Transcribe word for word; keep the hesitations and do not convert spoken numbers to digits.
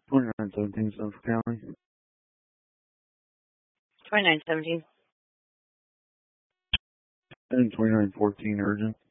twenty-nine seventeen Central County. twenty-nine seventeen. And twenty-nine fourteen urgent.